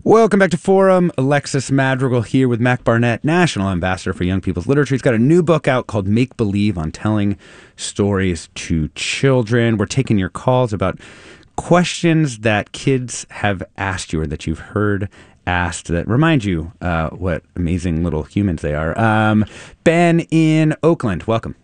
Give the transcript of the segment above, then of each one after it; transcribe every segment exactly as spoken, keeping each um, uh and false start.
Welcome back to Forum. Alexis Madrigal here with Mac Barnett, National Ambassador for Young People's Literature. He's got a new book out called Make Believe on Telling Stories to Children. We're taking your calls about questions that kids have asked you or that you've heard asked that remind you uh, what amazing little humans they are. Um, Ben in Oakland, welcome.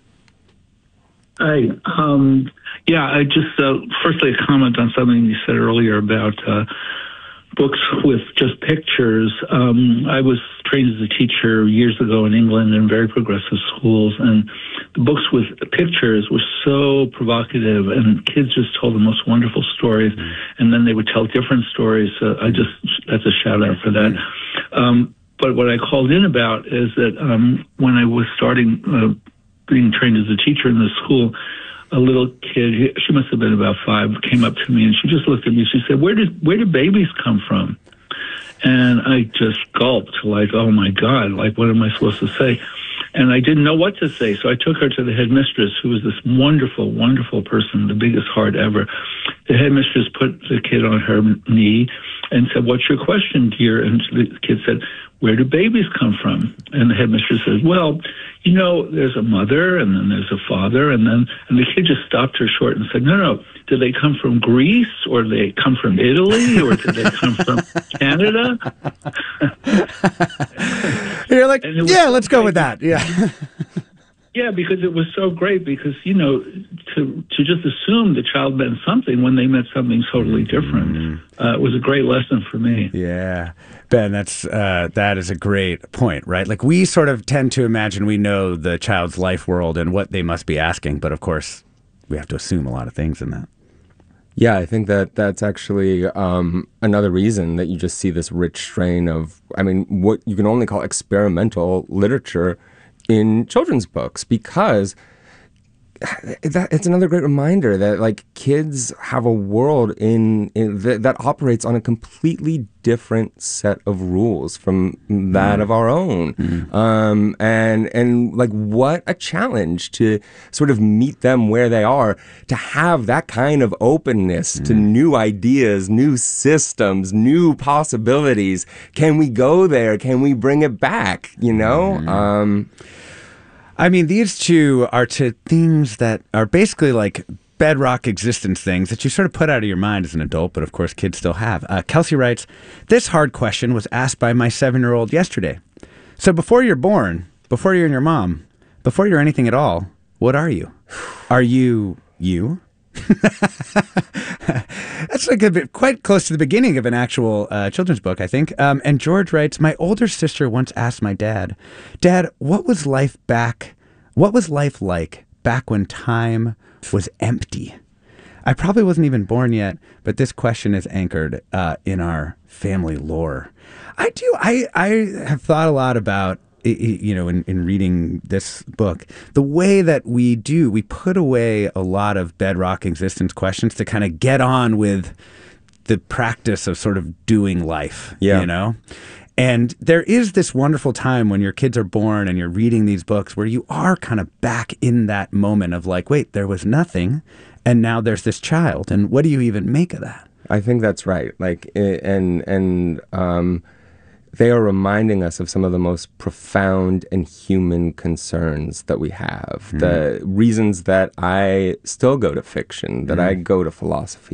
Hi. Um, yeah, I just, uh, firstly, a comment on something you said earlier about uh, books with just pictures. Um, I was trained as a teacher years ago in England in very progressive schools, and the books with pictures were so provocative, and kids just told the most wonderful stories, and then they would tell different stories. So I just, that's a shout out for that. Um, but what I called in about is that um, when I was starting uh, being trained as a teacher in the school, a little kid, she must have been about five, came up to me and she just looked at me. She said, where did, where do babies come from? And I just gulped like, oh my God, like, what am I supposed to say? And I didn't know what to say. So I took her to the headmistress, who was this wonderful, wonderful person, the biggest heart ever. The headmistress put the kid on her knee and said, what's your question, dear? And the kid said, where do babies come from? And the headmistress says, well, you know, there's a mother and then there's a father. And then, and the kid just stopped her short and said, no, no, do they come from Greece or do they come from Italy or do they come from Canada? You're like, yeah, let's go with that. Yeah. Yeah, because it was so great because, you know, to to just assume the child meant something when they meant something totally different. Uh, it was a great lesson for me. Yeah. Ben, that's uh, that is a great point, right? Like, we sort of tend to imagine we know the child's life world and what they must be asking, but of course, we have to assume a lot of things in that. Yeah, I think that that's actually um, another reason that you just see this rich strain of, I mean, what you can only call experimental literature in children's books, because that it's another great reminder that, like, kids have a world in, in th- that operates on a completely different set of rules from that mm. of our own. Mm. Um, and and like, what a challenge to sort of meet them where they are, to have that kind of openness mm. to new ideas, new systems, new possibilities. Can we go there? Can we bring it back? You know? Mm. Um, I mean, these two are two things that are basically like bedrock existence things that you sort of put out of your mind as an adult, but of course kids still have. Uh, Kelsey writes, this hard question was asked by my seven-year-old yesterday. So before you're born, before you're and your mom, before you're anything at all, what are you? Are you you? That's like a bit, quite close to the beginning of an actual uh, children's book, I think. Um, and George writes, my older sister once asked my dad, Dad, what was life back? What was life like back when time was empty? I probably wasn't even born yet, but this question is anchored uh, in our family lore. I do. I, I have thought a lot about, you know, in, in reading this book, the way that we do, we put away a lot of bedrock existence questions to kind of get on with the practice of sort of doing life, yeah. you know? And there is this wonderful time when your kids are born and you're reading these books where you are kind of back in that moment of like, wait, there was nothing, and now there's this child, and what do you even make of that? I think that's right. Like, and, and, um, they are reminding us of some of the most profound and human concerns that we have. Mm. The reasons that I still go to fiction, that mm. I go to philosophy,